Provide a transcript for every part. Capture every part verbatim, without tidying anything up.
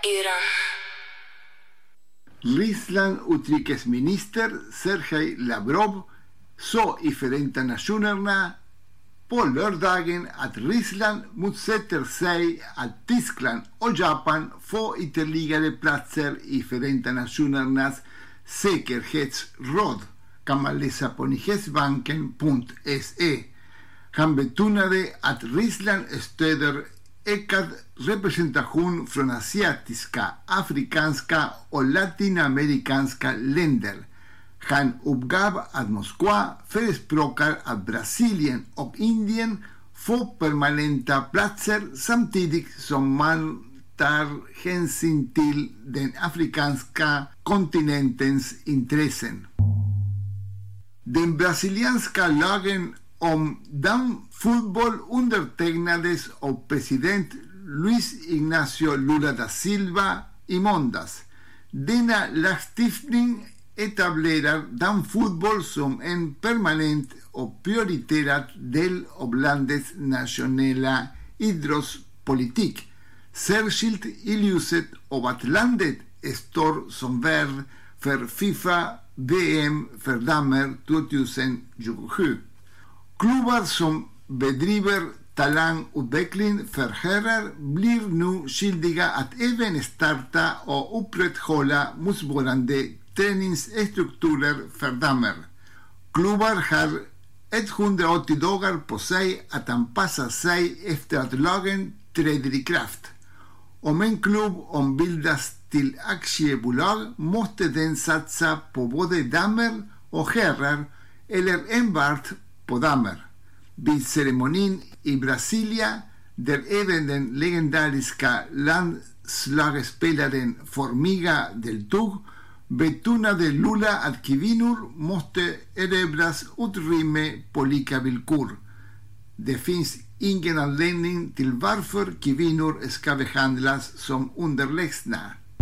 Iran. Ryssland utrikesminister Sergej Lavrov sa i Förenta Nationerna på lördagen att Ryssland motsätter sig att Tyskland och Japan får ytterligare platser i Förenta Nationernas säkerhetsråd, kan man läsa på nyhetsbanken punkt se. Han betonade att Ryssland stöder ökad representation från asiatiska, afrikanska och latinamerikanska länder. Han uppgav att Moskva förespråkar att Brasilien och Indien får permanenta platser samtidigt som man tar hänsyn till den afrikanska kontinentens intressen. Den brasilianska lagen om damfotboll undertecknades av president Luis Ignacio Lula da Silva i måndags. Denna lagstiftning etablerar damfotboll som en permanent och prioriterad del av landets nationella idrottspolitik, särskilt i ljuset av att landet står som värd för FIFA V M för damer tjugohundratjugosju. Klubbar som bedriver talangutveckling för herrar blir nu skyldiga att även starta och upprätthålla motsvarande träningsstrukturer för damer. Klubbar har etthundraåttio dagar på sig att anpassa sig efter att lagen träder i kraft. Om en klubb ombildas till aktiebolag måste den satsa på både damer och herrar eller enbart på damer. Vid ceremonin i Brasilia, där även den legendariska landslagsspelaren Formiga deltog, betonade Lula att kvinnor måste erövras utrymme på lika villkor. Det finns ingen anledning till varför kvinnor ska behandlas som underlägsna.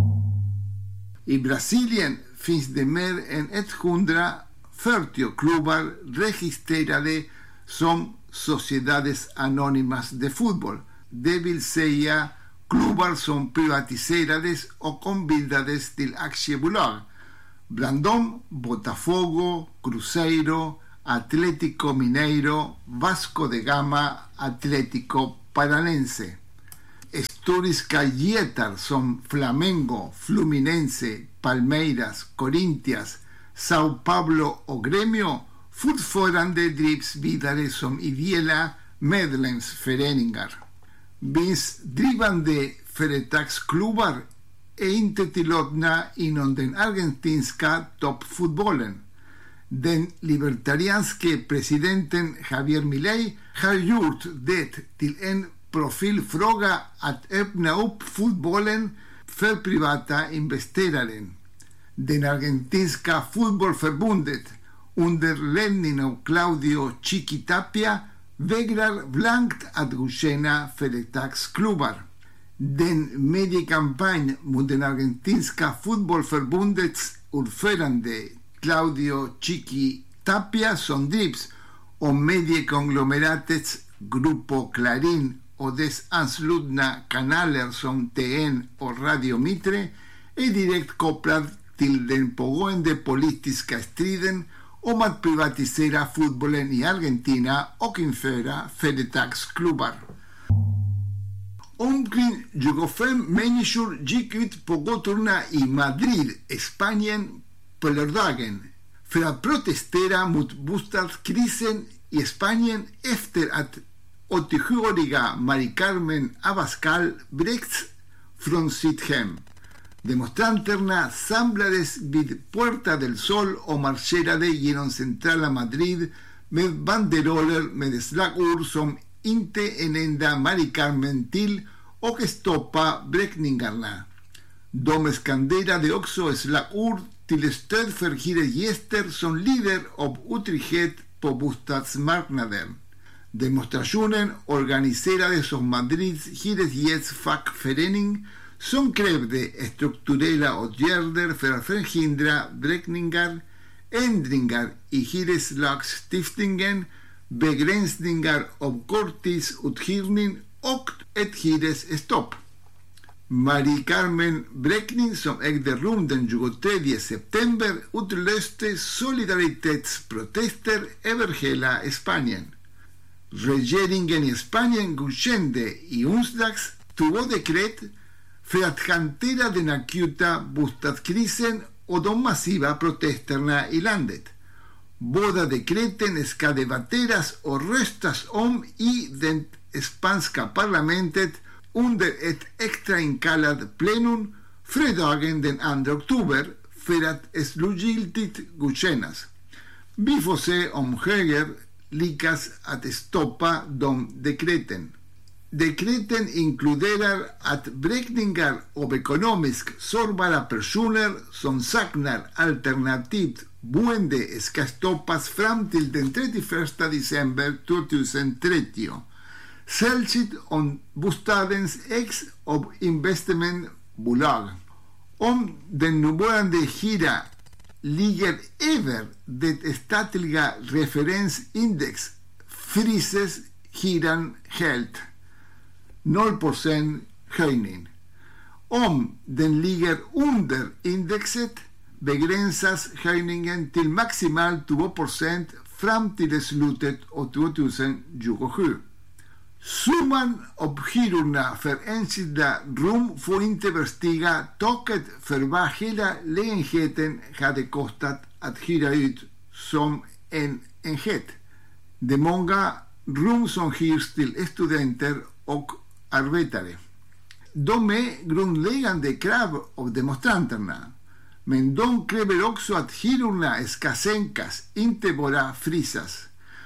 I Brasilien finns det mer än etthundrafyrtio klubbar registrerade som Sociedades Anónimas de Fútbol, det vill säga klubbar som privatiserades och ombildades till aktiebolag. Bland dem Botafogo, Cruzeiro, Atlético Mineiro, Vasco de Gama, Atlético Paranense. Historiska jättar som Flamengo, Fluminense, Palmeiras, Corinthians, Sao Paulo och Gremio fortfarande drivs vidare som ideella medlemsföreningar. Vinstdrivande företagsklubbar är inte tillåtna inom den argentinska toppfotbollen. Den libertarianske presidenten Javier Milei har gjort det till en profilfråga att öppna upp fotbollen för privata investerare. Den argentinska fotbollförbundet under ledning av Claudio Chiqui Tapia vägrar blankt att godkänna företagsklubbar. Den mediekampanj mot den argentinska fotbollförbundets ordförande Claudio Chiqui Tapia som drivs av mediekonglomeratets Grupo Clarín och dess anslutna kanaler som T N och Radio Mitre är direkt kopplad till den pågående politiska striden om att privatisera fotbollen i Argentina och införa företagsklubbar. Omkring tjugofem människor gick ut på gatorna i Madrid, Spanien, på lördagen för att protestera mot bostadskrisen i Spanien efter att åttiosjuåriga Mari Carmen Abascal vräkts från sitt hem. Demonstranterna samlades vid Puerta del Sol och marscherade genom centrala Madrid med banderoller med slagord som inte en enda Mari Carmen till och stoppa vräkningarna. De skanderade också slagord till stöd för hyresgäster som lider av otrygghet på bostadsmarknaden. Demonstrationen organiserades av Madrids hyresgästfackförening som krävde strukturella åtgärder för att förhindra vräkningar, ändringar i hyreslagstiftningen, begränsningar av korttidsuthyrning och ett hyresstopp. Marie Carmen Bräckning, som ägde rum den tjugotredje september, utlöste solidaritetsprotester över hela Spanien. Regeringen i Spanien godkände i onsdags två dekret för att hantera den akuta bostadskrisen och de massiva protesterna i landet. Båda dekreten ska debatteras och röstas om i det spanska parlamentet under ett extrainkallat plenum fredagen den andra oktober för att slutgiltigt godkännas. Vi får se om höger lyckas att stoppa de dekreten. Dekreten inkluderar att beräkningar av ekonomiskt sårbara personer som saknar alternativt boende ska stoppas fram till den trettioförsta december tjugohundratrettio. Särskilt om bostadens ägs av investmentbolag. Om den nuvarande hyra ligger över det statliga referensindex fryses hyran helt. noll procent höjning. Om den ligger under indexet begränsas höjningen till maximalt två procent fram till slutet av tjugohundratjugosju. Summan av hyrorna för enskilda rum får inte överstiga taket för vad hela lägenheten hade kostat att hyra ut som en enhet. Det är många rum som hyrs till studenter och arbetare. De är grundläggande krav av demonstranterna, men de kräver också att hyrorna ska sänkas, inte bara frysas.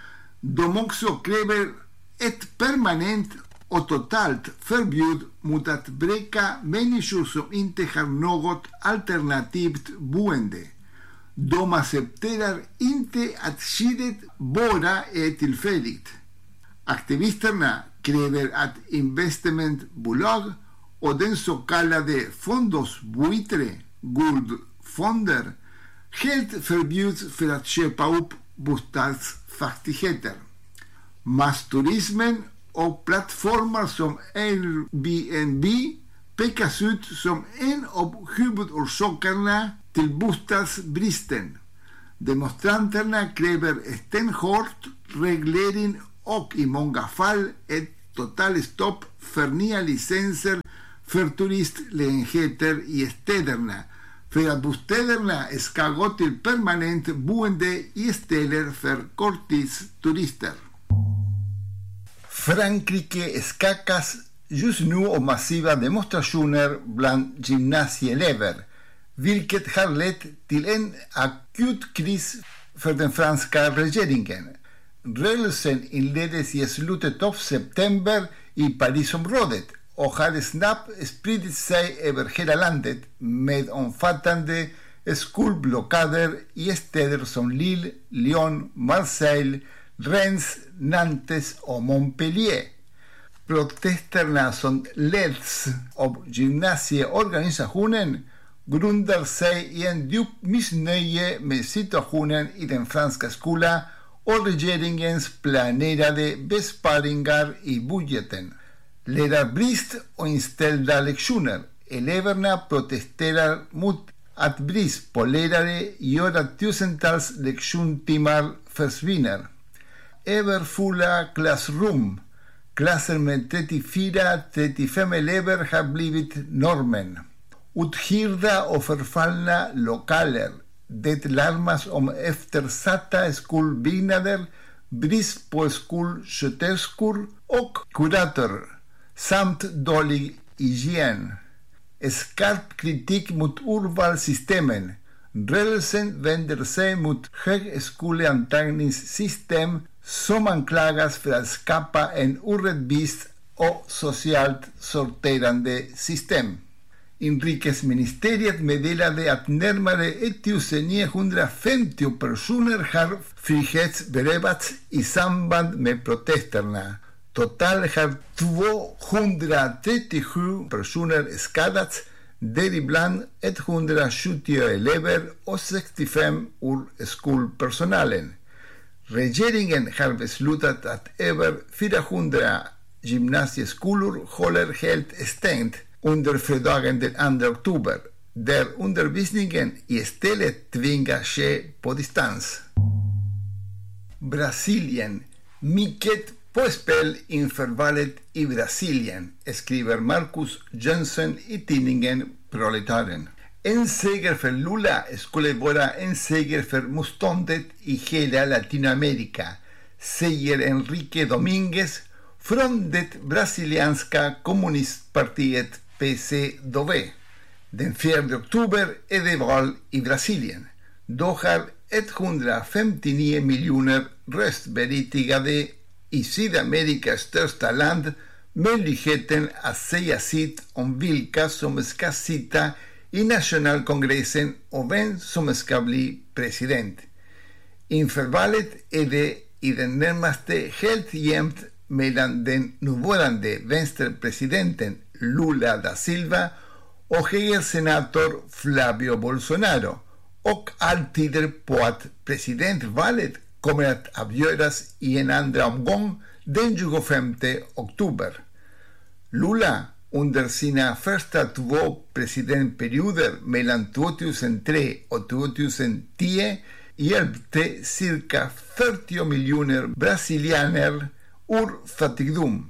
De också kräver ett permanent och totalt förbud mot att bräcka människor som inte har något alternativt boende. De accepterar inte att skyddet bara är tillfälligt. Aktivisterna kräver att investmentbolag och den så kallade fondos buitre, guldfonder, helt förbjuds för att köpa upp bostadsfastigheter. Massturismen och plattformar som Airbnb pekas ut som en av huvudorsakerna till bostadsbristen. Demonstranterna kräver stenhård reglering och i många fall ett totalt stopp för nya licenser för turistlägenheter i städerna, för att bostäderna ska gå till permanent boende istället för korttidsturister. Frankrike skakas just nu av massiva demonstrationer bland gymnasieelever, vilket har lett till en akut kris för den franska regeringen. Rörelsen inleddes i slutet av september i Parisområdet och har snabbt spridit sig över hela landet med omfattande skolblockader i städer som Lille, Lyon, Marseille, Rennes, Nantes och Montpellier. Protesterna som leds av gymnasieorganisationen grundar sig i en djup missnöje med situationen i den franska skolan och regeringens planerade besparingar i budgeten. Lärarbrist och inställda lektioner. Eleverna protesterar mot att brist på lärare gör att tusentals lektionstimmar försvinner. Överfulla klassrum. Klasser med trettiofyra till trettiofem elever har blivit normen. Uthyrda och förfallna lokaler. Det larmas om eftersatta skolbyggnader, brist på skolsköterskor och kuratorer samt dålig hygien. Skarp kritik mot urvalssystemen. Rörelsen vänder sig mot högskoleantagningssystem som anklagas för att skapa en orättvis och socialt sorterande system. Inrikesministeriet meddelade att närmare ettusenniohundrafemtio personer har frihetsberövats i samband med protesterna. Totalt har tvåhundratrettiosju personer skadats, däribland etthundrasjuttio elever och sextiofem ur skolpersonalen. Regeringen har beslutat att över fyrahundra gymnasieskolor håller helt stängt under fredagen den andra oktober, där undervisningen istället tvingas ske på distans. Brasilien. Mycket på spel inför valet i Brasilien, skriver Marcus Jönsson i tidningen Proletaren. En seger för Lula skulle vara en seger för motståndet i hela Latinamerika, säger Enrique Dominguez från det brasilianska kommunistpartiet P C D V. Den fjärde oktober är det val i Brasilien. Då har etthundrafemtionio miljoner röstberättigade i Sydamerikas största land möjligheten att säga sitt om vilka som ska sitta i nationalkongressen och vem som ska bli president. Inför valet är det i det närmaste helt jämnt mellan den nuvarande vänsterpresidenten Lula da Silva och högersenator Flavio Bolsonaro, och allt tyder på att presidentvalet kommer att avgöras i en andra omgång den tjugofemte oktober. Lula under sina första två presidentperioder mellan tvåtusentre och tjugohundratio hjälpte cirka fyrtio miljoner brasilianer ur fattigdom.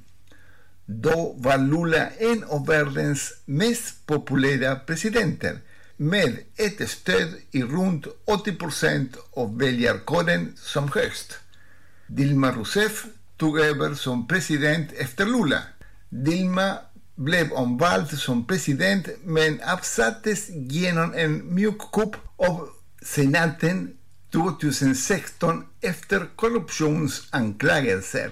Då var Lula en av världens mest populära presidenter, med ett stöd i runt åttio procent av väljarkåren som högst. Dilma Rousseff tog över som president efter Lula. Dilma blev omvald som president men avsattes genom en mjukkupp av senaten tjugohundrasexton efter korruptionsanklagelser.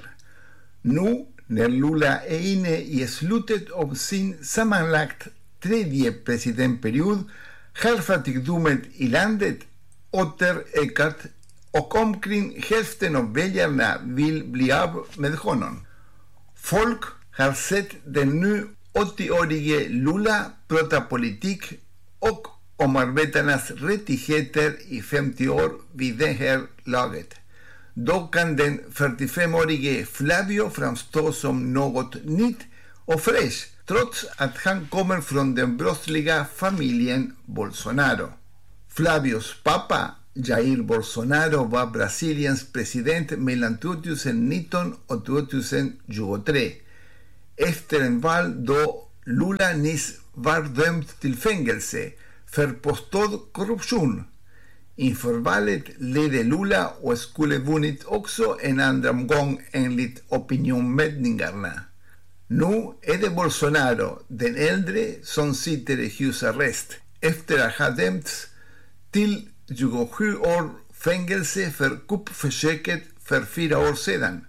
Nu, när Lula är inne i slutet av sin sammanlagt tredje presidentperiod, har fattigdomen i landet åter ökat och omkring hälften av väljarna vill bli av med honom. Folk har sett den nu åttioårige Lula prata politik och om arbetarnas rättigheter i femtio år vid det här laget. Då kan den fyrtiofemårige Flavio framstå som något nytt och fräscht, trots att han kommer från den brottsliga familjen Bolsonaro. Flavios pappa, Jair Bolsonaro, var Brasiliens president mellan tjugohundranitton och tjugotjugotre. Efter en val då Lula nyss var dömd till fängelse för påstådd korruption. Inför valet ledde Lula och skulle vunnit också en andra omgång enligt opinionmätningarna. Nu är det Bolsonaro, den äldre, som sitter i husarrest efter att ha dömts till tjugosju år fängelse för kuppförsöket för fyra år sedan.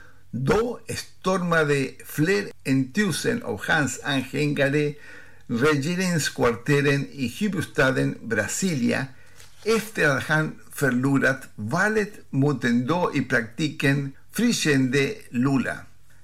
Då stormade fler än tusen av hans anhängare regeringskvarteren i huvudstaden Brasilia efter att han förlorat valet mot den då i praktiken frikände Lula.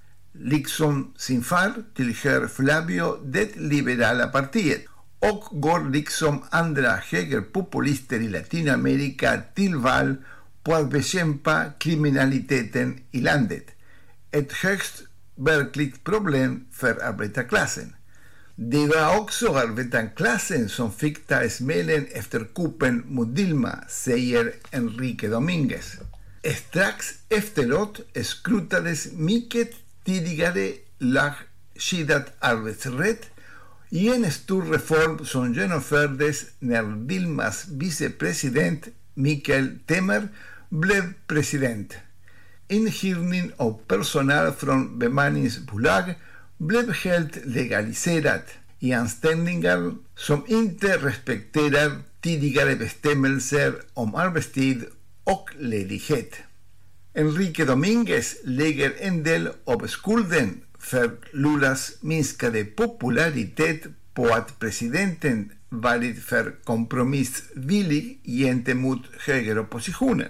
Liksom sin far tillhör Flavio det liberala partiet och går liksom andra högerpopulister i Latinamerika till val på att bekämpa kriminaliteten i landet. Ett högst verkligt problem för arbetarklassen. Det var också arbetarklassen som fick ta smällen efter kuppen mot Dilma, säger Enrique Dominguez. Strax efteråt skrotades mycket tidigare lagskyddad arbetsrätt i en stor reform som genomfördes när Dilmas vicepresident Michel Temer blev president. Inhyrning av personal från bemanningsbolag blev helt legaliserad i anställningar som inte respekterar tidigare bestämmelser om arbetstid och ledighet. Enrique Dominguez lägger en del av skulden för Lulas minskade popularitet på att presidenten varit för kompromissvillig gentemot högeroppositionen.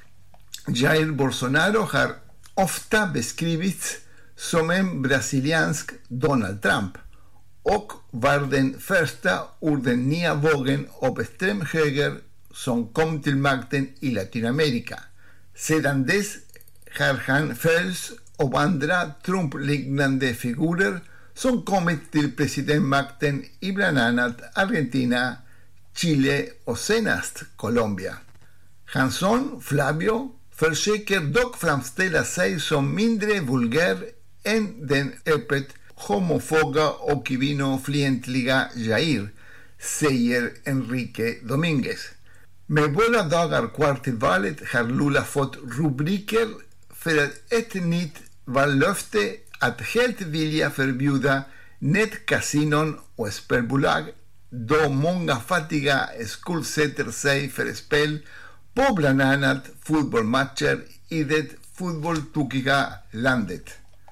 Jair Bolsonaro har ofta beskrivits som en brasiliansk Donald Trump och var den första ur den nya vågen av extrem höger som kom till makten i Latinamerika. Sedan dess har han följts av andra Trump-liknande figurer som kommit till presidentmakten i bland annat Argentina, Chile och senast Colombia. Hans son Flavio försöker dock framställa sig som mindre vulgär än den öppet homofoba och kvinnofientliga Jair, säger Enrique Dominguez. Med våra dagar kvar till valet har Lula fått rubriker för ett nytt vallöfte att helt vilja förbjuda nätkasinon och spelbolag, då många fattiga skuldsätter sig för spel på bland annat fotbollsmatcher i det fotbollstokiga landet.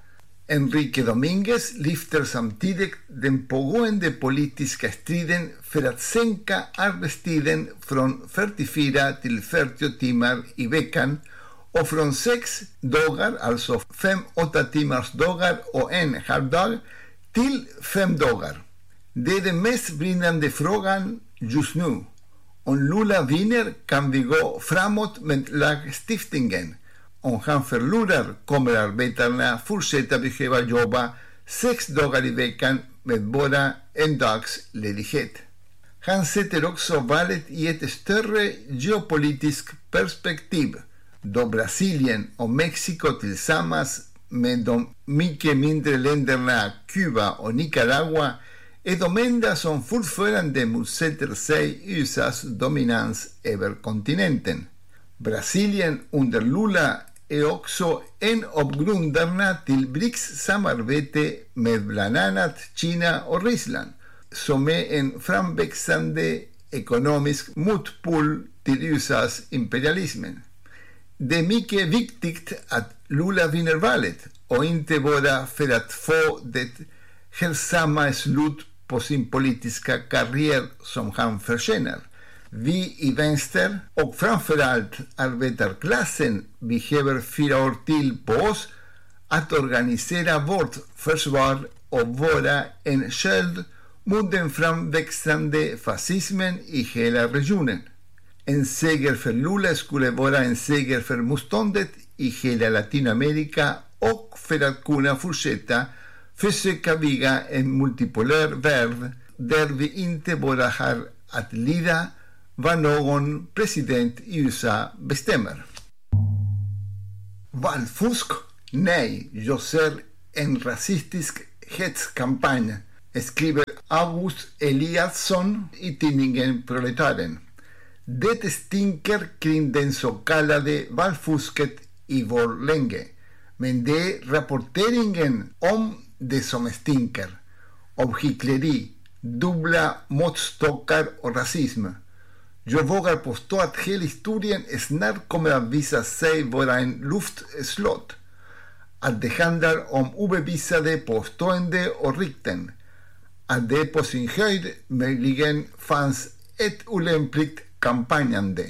Enrique Dominguez lyfter samtidigt den pågående politiska striden för att sänka arbetstiden från fyrtiofyra till fyrtio timmar i veckan och från sex dagar, alltså fem åtta timmars dagar och en halv dag, till fem dagar. Det är den mest brinnande frågan just nu. Om Lula vinner kan vi gå framåt med lagstiftningen. Om han förlorar kommer arbetarna fortsätta behöva jobba sex dagar i veckan med bara en dags ledighet. Han sätter också valet i ett större geopolitiskt perspektiv, då Brasilien och Mexiko tillsammans med de mycket mindre länderna Kuba och Nicaragua är de enda som fortfarande motsätter sig U S A:s dominans över kontinenten. Brasilien under Lula är också en av grundarna till B R I C S-samarbete med bland annat Kina och Ryssland, som är en framväxande ekonomisk motpol till U S A:s imperialismen. Det är mycket viktigt att Lula vinner valet och inte bara för att få det hälsamma slut på sin politiska karriär som han förtjänar. Vi i vänster och framförallt arbetarklassen behöver fyra år till på oss att organisera vårt försvar och vara en sköld mot den framväxande fascismen i hela regionen. En seger för Lula skulle vara en seger för motståndet i hela Latinamerika och för att kunna fortsätta försöka bygga en multipolär värld där vi inte bara har att lida vad någon president i U S A bestämmer. Valfusk? Nej, jag ser en rasistisk hetskampanj, skriver August Eliasson i tidningen Proletaren. Det stinker kring den så kallade valfusket i Borlänge, men det är rapporteringen om det som stinker, av hyckleri, dubbla måttstockar och rasism. Jag vågar påstå att hela historien snart kommer att visa sig vara en luftslott. Att det handlar om obevisade påstående och rykten. Att det på sin höjd möjligen fanns ett olämpligt kampanjande.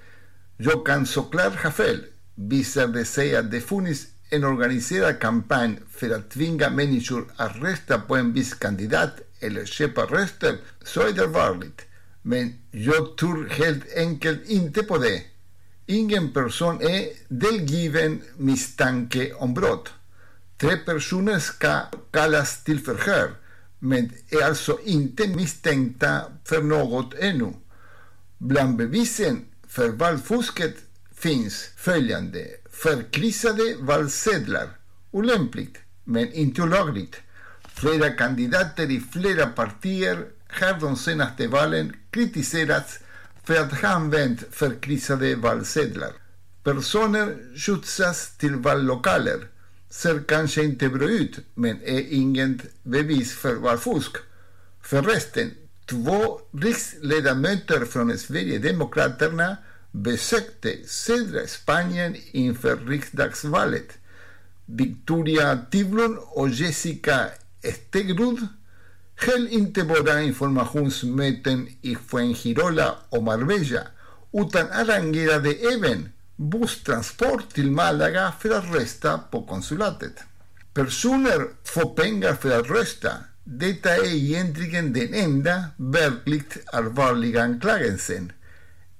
Jag kan såklart ha fel. Visar det sig att det funnits en organiserad kampanj för att tvinga människor att rösta på en viss kandidat eller köpa röster, så är det vanligt. Men jag tror helt enkelt inte på det. Ingen person är delgiven misstanke om brott. Tre personer ska kallas till förhör, men är alltså inte misstänkta för något ännu. Bland bevisen för valfusket finns följande: förkryssade valsedlar, olämpligt men inte olagligt. Flera kandidater i flera partier har de senaste valen kritiserats för att ha använt förkryssade valsedlar. Personer skjutsas till vallokaler, ser kanske inte bra ut men är inget bevis för valfusk. Förresten, två riksledamöter från Sverigedemokraterna besökte södra Spanien inför riksdagsvalet. Victoria Tivlon och Jessica Estegrud höll inte bara informationsmöten i Fuengirola och Marbella, utan arrangerade även busstransport till Malaga för att rösta på konsulatet. Personer får pengar för att rösta. Detta är egentligen den enda verkligt allvarliga anklagelsen.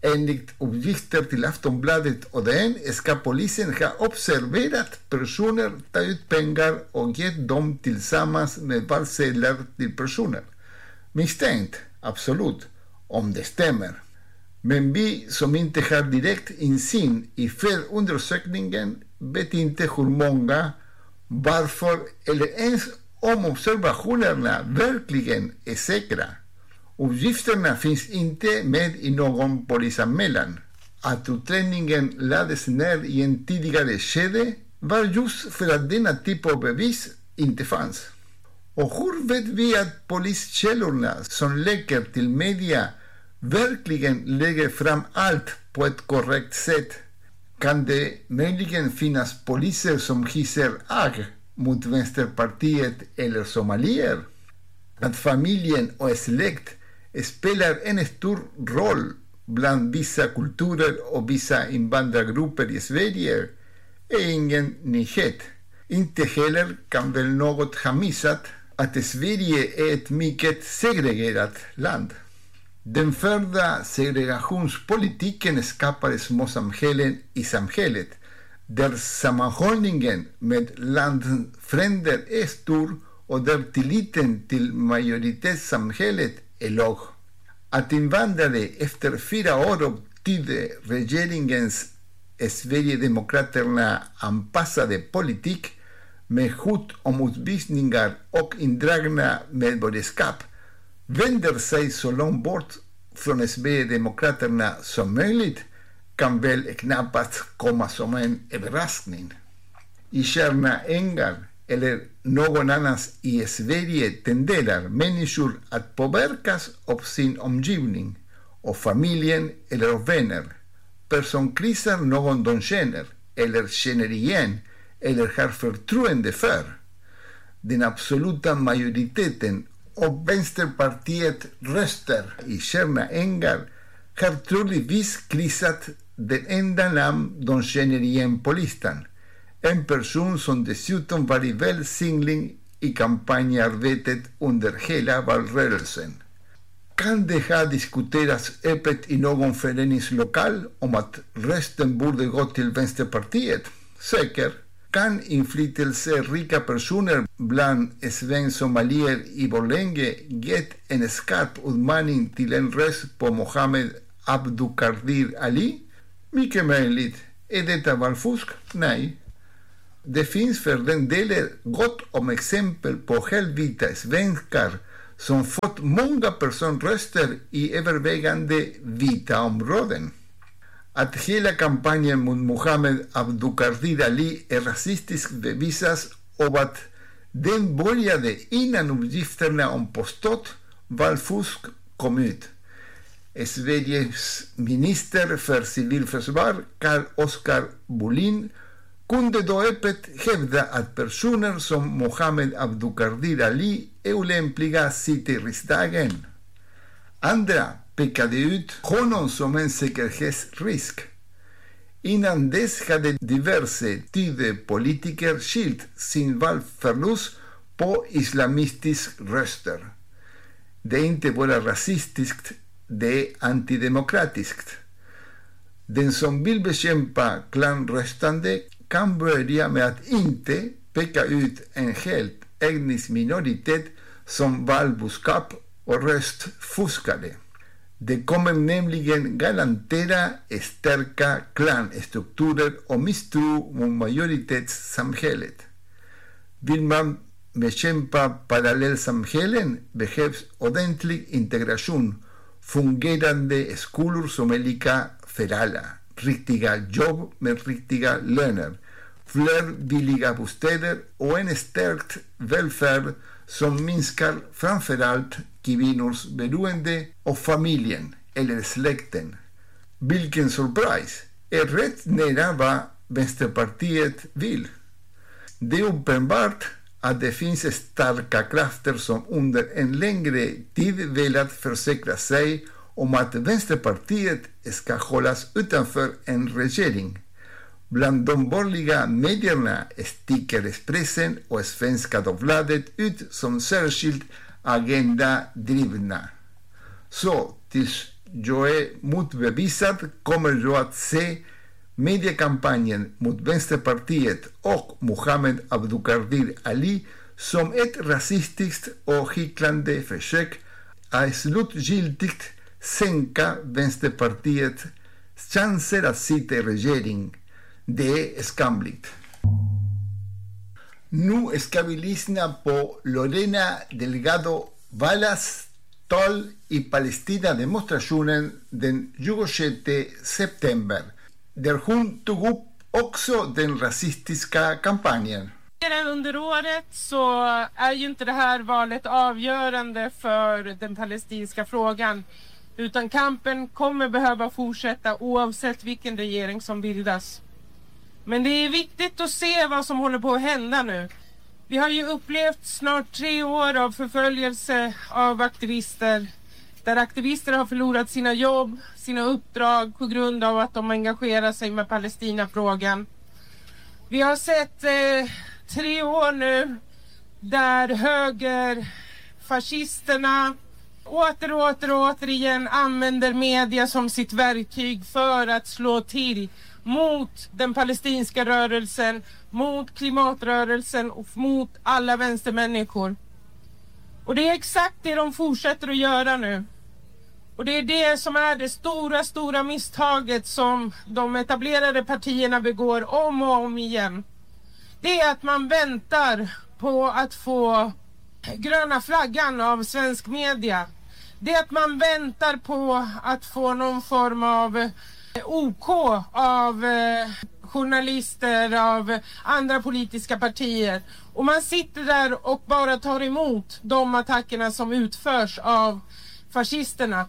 Enligt uppgifter till Aftonbladet och D N ska polisen ha observerat personer ta ut pengar och gett dem tillsammans med valsedlar till personer. Misstänkt, absolut, om det stämmer. Men vi som inte har direkt insyn i förundersökningen vet inte hur många, varför eller ens om observationerna verkligen är säkra. Uppgifterna finns inte med i någon polisanmälan. Att utredningen lades ner i en tidigare skede var just för att denna typ av bevis inte fanns. Och hur vet vi att poliskällorna som läcker till media verkligen lägger fram allt på ett korrekt sätt? Kan det möjligen finnas poliser som hyser agg mot Vänsterpartiet eller somalier? Att familjen och släkt spelar en stor roll bland vissa kulturer och vissa invandrargrupper i Sverige är ingen nyhet. Inte heller kan väl något ha missat att Sverige är ett mycket segregerat land. Den förda segregationspolitiken skapar små samhällen i samhället där sammanhållningen med landfränder är stor och där tilliten till majoritetssamhället är låg. Att invandrare efter fyra år av regeringens Sverigedemokraterna anpassade politik med hot om utvisningar och indragna medborgarskap vänder sig så långt bort från Sverigedemokraterna som möjligt kan väl knappast komma som en överraskning. I Tjärna ängar eller någon annans i Sverige tenderar människor att påverkas av sin omgivning, av familjen eller av vänner. Personkrisar någon de känner eller känner igen eller har förtroende för. Den absoluta majoriteten av Vänsterpartiet röster i Tjärna ängar har troligtvis krisat den enda namn de känner igen på listan. En person som dessutom varit välsignlig i kampanjarbetet under hela valrörelsen. Kan det ha diskuterats öppet i någon föreningslokal om att rösten borde gå till Vänsterpartiet? Säkert. Kan inflytelserika personer bland svensk-somalier i Borlänge gett en skarp utmaning till en röst på Mohammed Abdukadir Ali? Mycket möjligt. Är detta valfusk? Nej. Det finns för den delen gott om exempel på helvita svenskar som fått många personröster i övervägande vita områden. Att hela kampanjen mot Mohammed Abdukadir Ali är rasistisk bevisas av att den började innan uppgifterna om påstått valfusk kom ut. Sveriges minister för civilförsvar, Carl-Oskar Bolin, kunde då öppet hävda att personer som Mohammed Abdukadir Ali är olämpliga sitter i riksdagen. Andra pekade ut honom som en säkerhetsrisk. Innan dess hade diverse Tidöpolitiker skilt sin valförlust på islamistisk röster. Det är inte bara rasistiskt, det är antidemokratiskt. Den som vill bekämpa klanröstande kan börja med att inte peka ut en helt etnisk minoritet som valbudskap och röstfuskare. Det kommer nämligen garantera starka klanstrukturer och misstro mot majoritetssamhället. Vill man bekämpa parallellsamhällen behövs ordentlig integration, fungerande skolor som är lika för alla, riktiga jobb med riktiga löner, fler billiga bostäder och en stärkt välfärd som minskar framförallt kvinnors beroende av familjen eller släkten. Vilken surprise! Är rätt nära vad Vänsterpartiet vill. Det är uppenbart att det finns starka krafter som under en längre tid velat försäkra sig om att Vänsterpartiet ska hållas utanför en regering. Bland de borgerliga medierna sticker Expressen och Svenska Dagbladet ut som särskilt agenda-drivna. Så till jag är motbevisad kommer jag att se mediekampanjen mot Vänsterpartiet och Mohammed Abdulkadir Ali som ett rasistiskt och hycklande försök att slutgiltigt sänka Vänsterpartiets chanser att sitta i regering. Det är skamligt. Nu ska vi lyssna på Lorena Delgado Valas tal i Palestina-demonstrationen den tjugosjätte september, där hon tog upp också den rasistiska kampanjen. Under året så är ju inte det här valet avgörande för den palestinska frågan, utan kampen kommer behöva fortsätta oavsett vilken regering som bildas. Men det är viktigt att se vad som håller på att hända nu. Vi har ju upplevt snart tre år av förföljelse av aktivister, där aktivister har förlorat sina jobb, sina uppdrag på grund av att de engagerar sig med Palestinafrågan. Vi har sett eh, tre år nu där högerfascisterna åter och åter och återigen använder media som sitt verktyg för att slå till mot den palestinska rörelsen, mot klimatrörelsen och mot alla vänstermänniskor. Och det är exakt det de fortsätter att göra nu. Och det är det som är det stora, stora misstaget som de etablerade partierna begår om och om igen. Det är att man väntar på att få gröna flaggan av svensk media. Det är att man väntar på att få någon form av OK av eh, journalister, av andra politiska partier. Och man sitter där och bara tar emot de attackerna som utförs av fascisterna.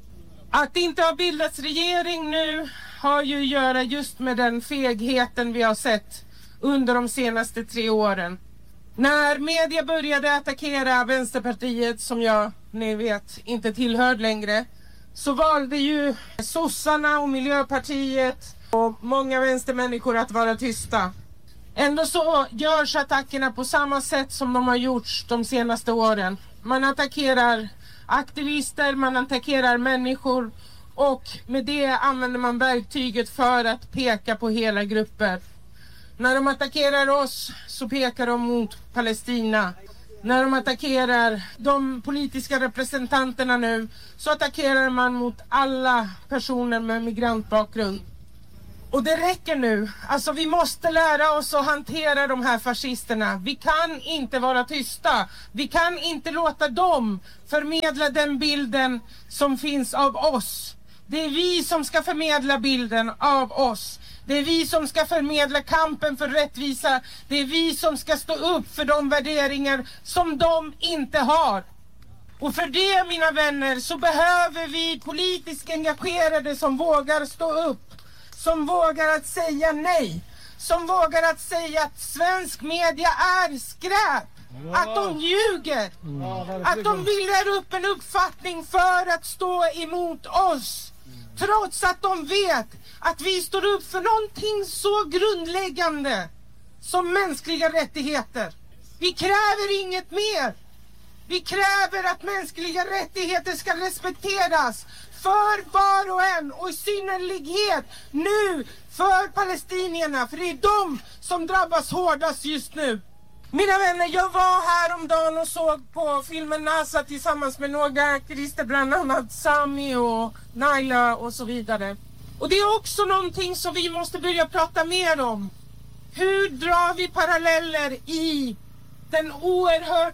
Att det inte har bildats regering nu har ju att göra just med den fegheten vi har sett under de senaste tre åren. När media började attackera Vänsterpartiet, som jag, ni vet, inte tillhör längre, så valde ju sossarna och Miljöpartiet och många vänstermänniskor att vara tysta. Ändå så görs attackerna på samma sätt som de har gjorts de senaste åren. Man attackerar aktivister, man attackerar människor och med det använder man verktyget för att peka på hela grupper. När de attackerar oss så pekar de mot Palestina. När de attackerar de politiska representanterna nu så attackerar man mot alla personer med migrantbakgrund. Och det räcker nu. Alltså vi måste lära oss att hantera de här fascisterna. Vi kan inte vara tysta. Vi kan inte låta dem förmedla den bilden som finns av oss. Det är vi som ska förmedla bilden av oss. Det är vi som ska förmedla kampen för rättvisa. Det är vi som ska stå upp för de värderingar som de inte har. Och för det, mina vänner, så behöver vi politiskt engagerade som vågar stå upp. Som vågar att säga nej. Som vågar att säga att svensk media är skräp. Att de ljuger. Att de bildar upp en uppfattning för att stå emot oss. Trots att de vet att vi står upp för någonting så grundläggande som mänskliga rättigheter. Vi kräver inget mer. Vi kräver att mänskliga rättigheter ska respekteras för var och en, och i synnerlighet nu för palestinierna, för det är de som drabbas hårdast just nu. Mina vänner, jag var här om dagen och såg på filmen NASA tillsammans med några aktivister, bland annat Sami och Naila och så vidare. Och det är också någonting som vi måste börja prata mer om. Hur drar vi paralleller i den oerhört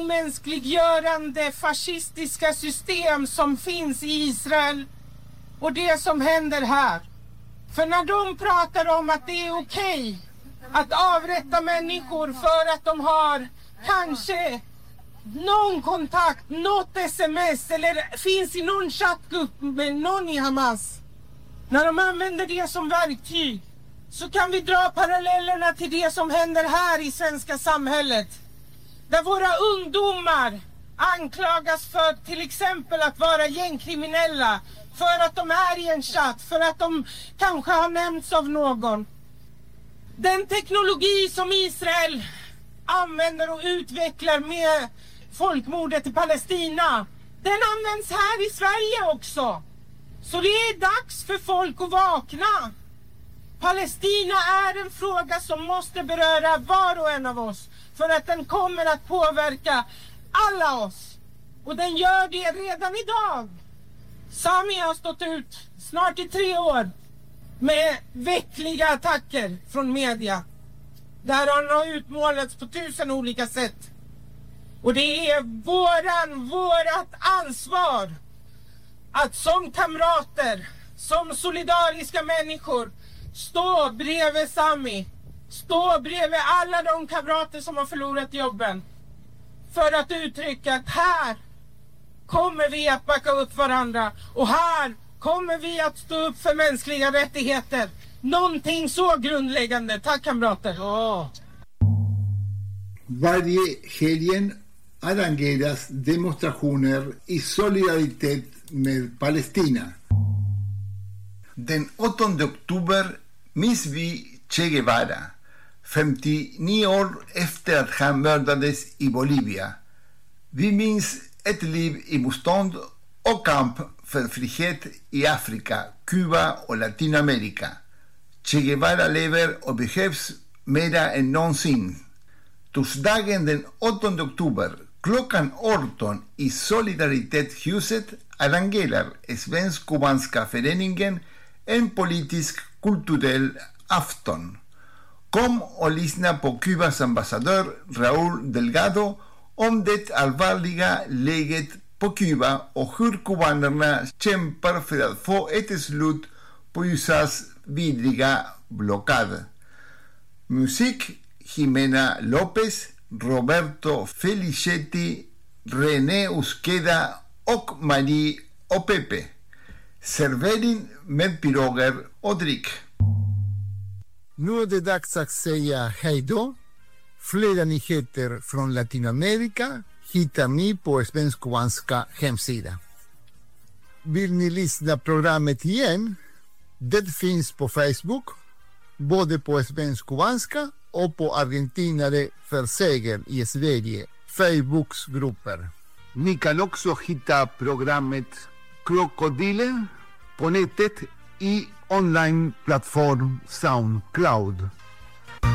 omänskliggörande fascistiska system som finns i Israel och det som händer här? För när de pratar om att det är okej att avrätta människor för att de har kanske någon kontakt, något sms eller finns i någon chattgrupp med någon i Hamas. När de använder det som verktyg så kan vi dra parallellerna till det som händer här i svenska samhället. Där våra ungdomar anklagas för till exempel att vara gängkriminella. För att de är i en chatt, för att de kanske har nämnts av någon. Den teknologi som Israel använder och utvecklar med folkmordet i Palestina, den används här i Sverige också. Så det är dags för folk att vakna. Palestina är en fråga som måste beröra var och en av oss. För att den kommer att påverka alla oss. Och den gör det redan idag. Sami har stått ut snart i tre år med veckliga attacker från media. Där han har utmålats på tusen olika sätt. Och det är våran, vårat ansvar att som kamrater, som solidariska människor stå bredvid Sami. Stå bredvid alla de kamrater som har förlorat jobben. För att uttrycka att här kommer vi att backa upp varandra. Och här kommer vi att stå upp för mänskliga rättigheter. Någonting så grundläggande. Tack kamrater. Oh. Varje helgen arrangeras demonstrationer i solidaritet med Palestina. Den åttonde oktober minns vi Che Guevara, femtionio år efter att han mördades i Bolivia. Vi minns ett liv i motstånd och kamp för frihet i Afrika, Kuba och Latinamerika. Che Guevara lever och behövs mera än någonsin. Torsdagen den åttonde oktober klockan arton i Solidaritetshuset arrangerar Svensk-Kubanska föreningen en politisk kulturell afton. Kom och lyssna på Kubas ambassadör Raúl Delgado om det allvarliga läget på Kuba och hur kubanerna kämpar för att få ett slut på U S A:s vidriga blockad. Musik Jimena López, Roberto Felicetti, René Usqueda och Marie och Pepe. Servering med piroger och dryck. Nu är det dags att säga hej då. Flera nyheter från Latinamerika hittar ni på Svensk-Kubanska hemsida. Vill ni lyssna programmet igen? Det finns på Facebook, både på Svensk-Kubanska och på Argentinare för seger i Sverige, Facebooksgrupper. Ni kan också hitta programmet Krokodilen på nätet i online-plattform SoundCloud.